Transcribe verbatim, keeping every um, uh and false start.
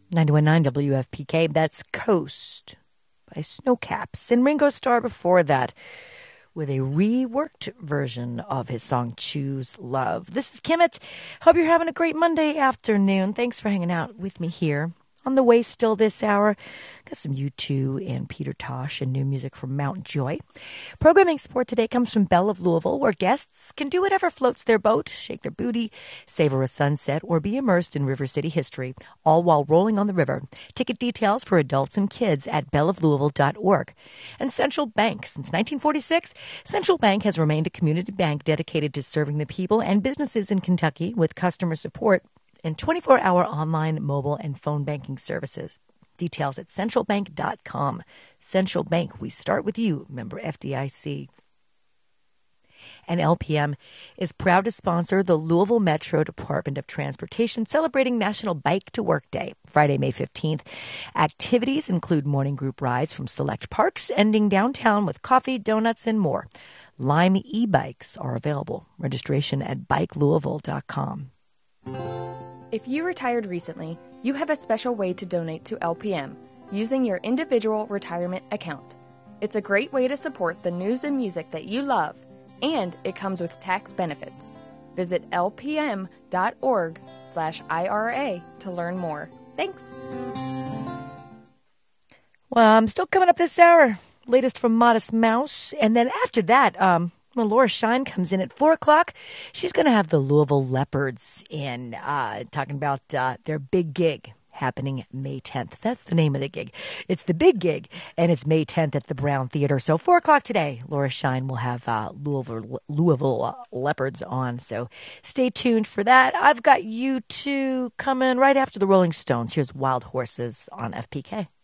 ninety-one point nine W F P K, that's Coast by Snowcaps. And Ringo Starr before that with a reworked version of his song Choose Love. This is Kimmit. Hope you're having a great Monday afternoon. Thanks for hanging out with me here. On the way still this hour, got some U two and Peter Tosh and new music from Mount Joy. Programming support today comes from Belle of Louisville, where guests can do whatever floats their boat, shake their booty, savor a sunset, or be immersed in River City history, all while rolling on the river. Ticket details for adults and kids at belle of louisville dot org. And Central Bank. Since nineteen forty-six, Central Bank has remained a community bank dedicated to serving the people and businesses in Kentucky with customer support and twenty-four hour online, mobile, and phone banking services. Details at central bank dot com. Central Bank, we start with you, member F D I C. And L P M is proud to sponsor the Louisville Metro Department of Transportation celebrating National Bike to Work Day, Friday, May fifteenth. Activities include morning group rides from select parks, ending downtown with coffee, donuts, and more. Lime e-bikes are available. Registration at bike louisville dot com. If you retired recently, you have a special way to donate to L P M using your individual retirement account. It's a great way to support the news and music that you love, and it comes with tax benefits. Visit L P M dot org slash I R A to learn more. Thanks. Well, I'm still coming up this hour. Latest from Modest Mouse. And then after that, um, Well, Laura Shine comes in at four o'clock. She's going to have the Louisville Leopards in, uh, talking about uh, their big gig happening May tenth. That's the name of the gig. It's the big gig, and it's May tenth at the Brown Theater. So four o'clock today, Laura Shine will have uh, Louisville, Louisville uh, Leopards on. So stay tuned for that. I've got you two coming right after the Rolling Stones. Here's Wild Horses on F P K.